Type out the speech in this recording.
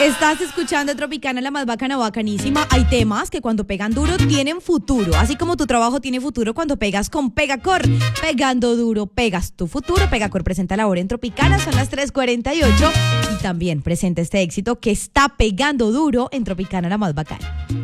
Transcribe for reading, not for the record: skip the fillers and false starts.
Estás escuchando Tropicana, la más bacana, bacanísima. Hay temas que cuando pegan duro tienen futuro. Así como tu trabajo tiene futuro cuando pegas con Pegacor. Pegando duro, pegas tu futuro. Pegacor presenta la hora en Tropicana, son las 3:48. Y también presenta este éxito que está pegando duro en Tropicana, la más bacana.